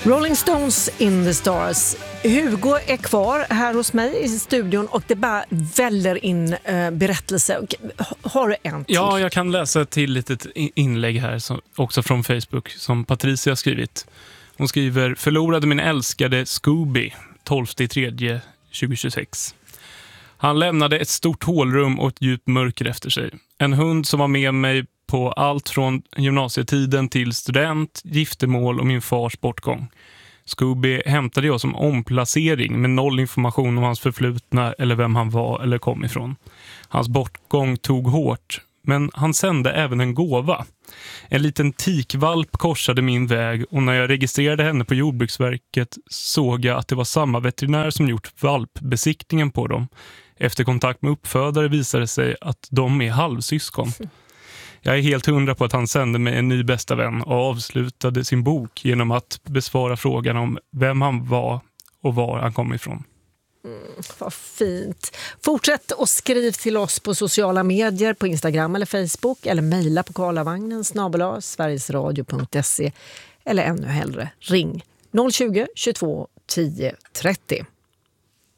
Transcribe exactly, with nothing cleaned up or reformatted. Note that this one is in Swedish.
Rolling Stones in the Stars. Hugo är kvar här hos mig i studion och det bara väller in uh, berättelse. Har du en till? Ja, jag kan läsa ett till litet inlägg här som, också från Facebook som Patricia har skrivit. Hon skriver: förlorade min älskade Scooby tolfte tredje tjugohundratjugosex. Han lämnade ett stort hålrum och ett djupt mörker efter sig. En hund som var med mig på allt från gymnasietiden till student, giftermål och min fars bortgång. Scooby hämtade jag som omplacering med noll information om hans förflutna eller vem han var eller kom ifrån. Hans bortgång tog hårt, men han sände även en gåva. En liten tikvalp korsade min väg och när jag registrerade henne på Jordbruksverket såg jag att det var samma veterinär som gjort valpbesiktningen på dem. Efter kontakt med uppfödare visade det sig att de är halvsyskon. Jag är helt hundra på att han sände mig en ny bästa vän och avslutade sin bok genom att besvara frågan om vem han var och var han kom ifrån. Mm, vad fint. Fortsätt och skriv till oss på sociala medier, på Instagram eller Facebook, eller mejla på karlavagnen snabel-a sverigesradio punkt se eller ännu hellre ring noll tjugo, tjugotvå, tio, trettio.